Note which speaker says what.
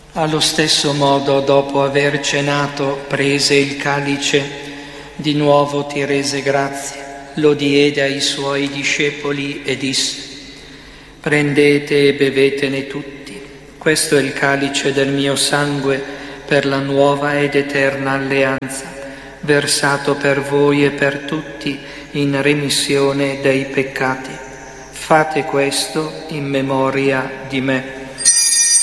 Speaker 1: Allo stesso modo, dopo aver cenato, prese il calice, di nuovo ti rese grazie, lo diede ai suoi discepoli e disse: prendete e bevetene tutti, questo è il calice del mio sangue per la nuova ed eterna alleanza, versato per voi e per tutti in remissione dei peccati. Fate questo in memoria di me.